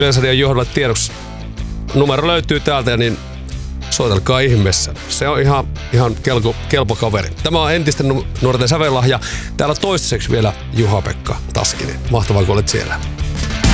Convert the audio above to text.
Yleisradion johdolle tiedoksi. Numero löytyy täältä, niin soitelkaa ihmeessä. Se on ihan kelpo kaveri. Tämä on entisten nuorten sävellahja. Täällä toistaiseksi vielä Juha-Pekka Taskinen. Mahtavaa, kun olet siellä.